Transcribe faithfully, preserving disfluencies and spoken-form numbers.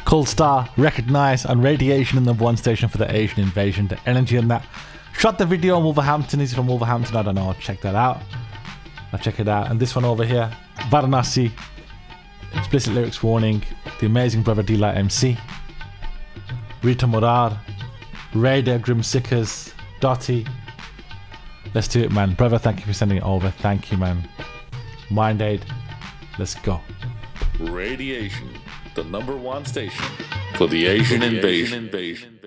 Cold Star, Recognize, and Radiation in the one station for the Asian invasion. The energy in that. Shot the video in Wolverhampton. He's from Wolverhampton. I don't know. Check that out. I'll check it out. And this one over here, Varanasi. Explicit lyrics warning. The amazing brother D-Light M C. Rita Murar. Raider, Grim Sickers. Dotty. Let's do it, man. Brother, thank you for sending it over. Thank you, man. Mind Aid. Let's go. Radiation, the number one station for the Asian invasion.